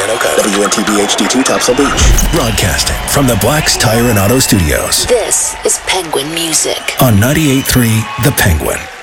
in Ocala. WNTB HD2 Topsail Beach. Broadcasting from the Black's Tire and Auto Studios. This is Penguin Music. On 98.3 The Penguin.